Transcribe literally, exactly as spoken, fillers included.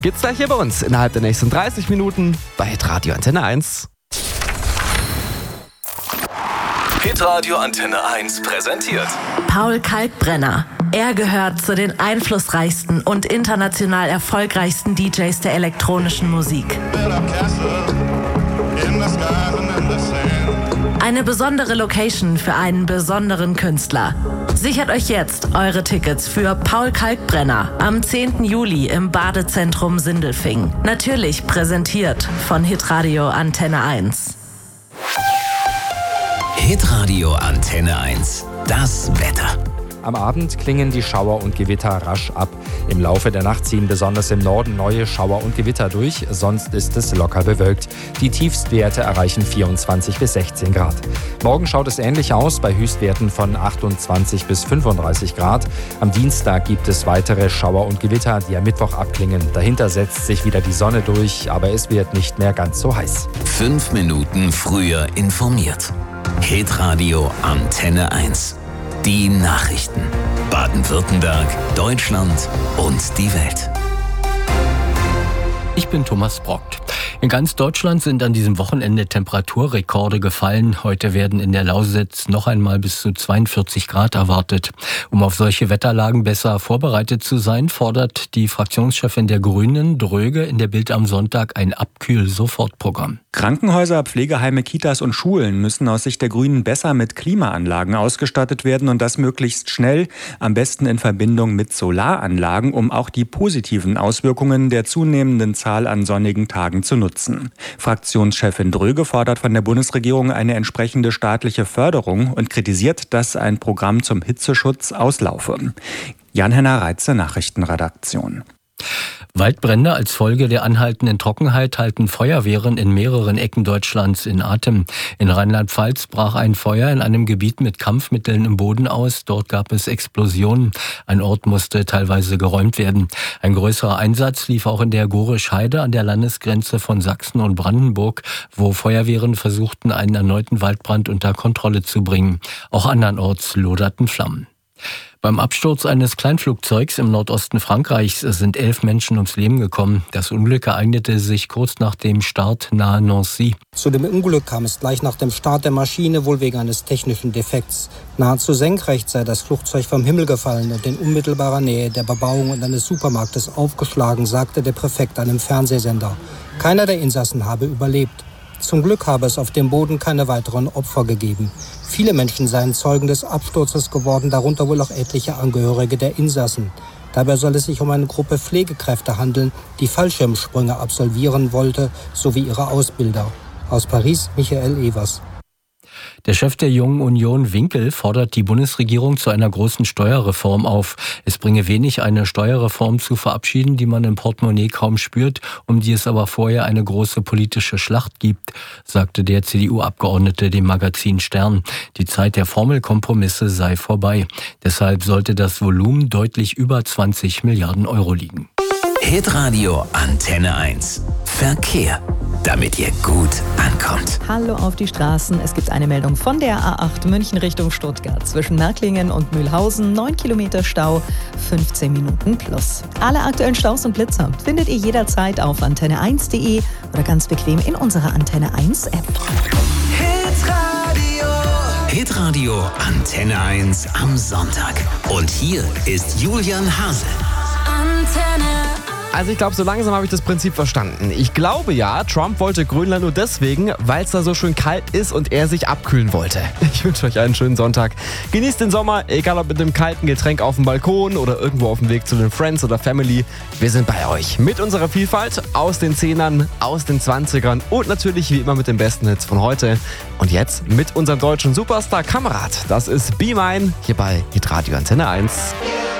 Geht's gleich hier bei uns innerhalb der nächsten dreißig Minuten bei Hitradio Antenne eins. Hitradio Antenne eins präsentiert Paul Kalkbrenner. Er gehört zu den einflussreichsten und international erfolgreichsten D Js der elektronischen Musik. Eine besondere Location für einen besonderen Künstler. Sichert euch jetzt eure Tickets für Paul Kalkbrenner am zehnten Juli im Badezentrum Sindelfingen. Natürlich präsentiert von Hitradio Antenne eins. Hitradio Antenne eins. Das Wetter. Am Abend klingen die Schauer und Gewitter rasch ab. Im Laufe der Nacht ziehen besonders im Norden neue Schauer und Gewitter durch, sonst ist es locker bewölkt. Die Tiefstwerte erreichen vierundzwanzig bis sechzehn Grad. Morgen schaut es ähnlich aus, bei Höchstwerten von achtundzwanzig bis fünfunddreißig Grad. Am Dienstag gibt es weitere Schauer und Gewitter, die am Mittwoch abklingen. Dahinter setzt sich wieder die Sonne durch, aber es wird nicht mehr ganz so heiß. Fünf Minuten früher informiert. Hitradio Antenne eins. Die Nachrichten. Baden-Württemberg, Deutschland und die Welt. Ich bin Thomas Brockt. In ganz Deutschland sind an diesem Wochenende Temperaturrekorde gefallen. Heute werden in der Lausitz noch einmal bis zu zweiundvierzig Grad erwartet. Um auf solche Wetterlagen besser vorbereitet zu sein, fordert die Fraktionschefin der Grünen, Dröge, in der Bild am Sonntag ein Abkühl-Sofortprogramm. Krankenhäuser, Pflegeheime, Kitas und Schulen müssen aus Sicht der Grünen besser mit Klimaanlagen ausgestattet werden und das möglichst schnell, am besten in Verbindung mit Solaranlagen, um auch die positiven Auswirkungen der zunehmenden Zahl an sonnigen Tagen zu nutzen. Fraktionschefin Dröge fordert von der Bundesregierung eine entsprechende staatliche Förderung und kritisiert, dass ein Programm zum Hitzeschutz auslaufe. Jan-Henner Reitze, Nachrichtenredaktion. Waldbrände als Folge der anhaltenden Trockenheit halten Feuerwehren in mehreren Ecken Deutschlands in Atem. In Rheinland-Pfalz brach ein Feuer in einem Gebiet mit Kampfmitteln im Boden aus. Dort gab es Explosionen. Ein Ort musste teilweise geräumt werden. Ein größerer Einsatz lief auch in der Gorisch-Heide an der Landesgrenze von Sachsen und Brandenburg, wo Feuerwehren versuchten, einen erneuten Waldbrand unter Kontrolle zu bringen. Auch andernorts loderten Flammen. Beim Absturz eines Kleinflugzeugs im Nordosten Frankreichs sind elf Menschen ums Leben gekommen. Das Unglück ereignete sich kurz nach dem Start nahe Nancy. Zu dem Unglück kam es gleich nach dem Start der Maschine, wohl wegen eines technischen Defekts. Nahezu senkrecht sei das Flugzeug vom Himmel gefallen und in unmittelbarer Nähe der Bebauung und eines Supermarktes aufgeschlagen, sagte der Präfekt einem Fernsehsender. Keiner der Insassen habe überlebt. Zum Glück habe es auf dem Boden keine weiteren Opfer gegeben. Viele Menschen seien Zeugen des Absturzes geworden, darunter wohl auch etliche Angehörige der Insassen. Dabei soll es sich um eine Gruppe Pflegekräfte handeln, die Fallschirmsprünge absolvieren wollte, sowie ihre Ausbilder. Aus Paris, Michael Evers. Der Chef der Jungen Union, Winkel, fordert die Bundesregierung zu einer großen Steuerreform auf. Es bringe wenig, eine Steuerreform zu verabschieden, die man im Portemonnaie kaum spürt, um die es aber vorher eine große politische Schlacht gibt, sagte der C D U-Abgeordnete dem Magazin Stern. Die Zeit der Formelkompromisse sei vorbei. Deshalb sollte das Volumen deutlich über zwanzig Milliarden Euro liegen. Hitradio Antenne eins. Verkehr, damit ihr gut ankommt. Hallo auf die Straßen. Es gibt eine Meldung von der A acht München Richtung Stuttgart. Zwischen Märklingen und Mühlhausen neun Kilometer Stau, fünfzehn Minuten plus. Alle aktuellen Staus und Blitzer findet ihr jederzeit auf antenne eins punkt de oder ganz bequem in unserer Antenne eins App. Hitradio. Hitradio Antenne eins am Sonntag. Und hier ist Julian Hase. Antenne. Also ich glaube, so langsam habe ich das Prinzip verstanden. Ich glaube ja, Trump wollte Grönland nur deswegen, weil es da so schön kalt ist und er sich abkühlen wollte. Ich wünsche euch einen schönen Sonntag. Genießt den Sommer, egal ob mit einem kalten Getränk auf dem Balkon oder irgendwo auf dem Weg zu den Friends oder Family. Wir sind bei euch mit unserer Vielfalt aus den Zehnern, aus den Zwanzigern und natürlich wie immer mit den besten Hits von heute. Und jetzt mit unserem deutschen Superstar Kamerad. Das ist Be Mine hier bei Hitradio Antenne eins.